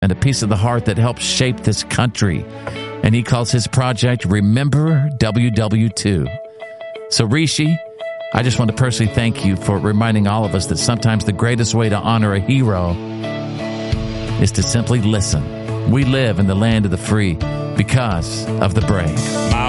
and a piece of the heart that helped shape this country. And he calls his project Remember WW2. So, Rishi, I just want to personally thank you for reminding all of us that sometimes the greatest way to honor a hero is to simply listen. We live in the land of the free because of the brave.